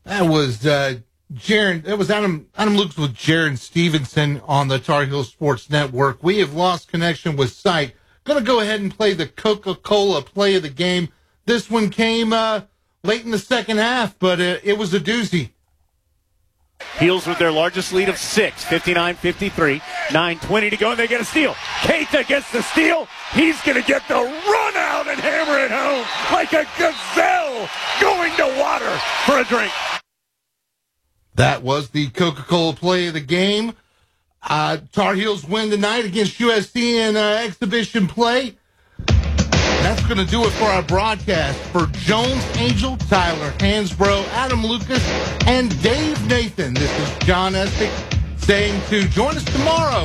That was Jaron. That was Adam Lucas with Jaron Stevenson on the Tar Heel Sports Network. We have lost connection with sight. Going to go ahead and play the Coca-Cola play of the game. This one came late in the second half, but it was a doozy. Heels with their largest lead of 6, 59-53, 9:20 to go, and they get a steal. Keita gets the steal. He's going to get the run out and hammer it home like a gazelle going to water for a drink. That was the Coca-Cola play of the game. Tar Heels win tonight against USC in exhibition play. That's going to do it for our broadcast. For Jones Angel, Tyler Hansbrough, Adam Lucas, and Dave Nathan, this is John Estick saying to join us tomorrow